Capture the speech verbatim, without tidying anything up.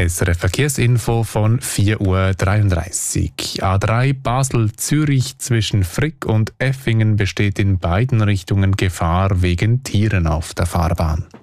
S R F Verkehrsinfo von vier Uhr dreiunddreißig. A drei Basel-Zürich zwischen Frick und Effingen besteht in beiden Richtungen Gefahr wegen Tieren auf der Fahrbahn.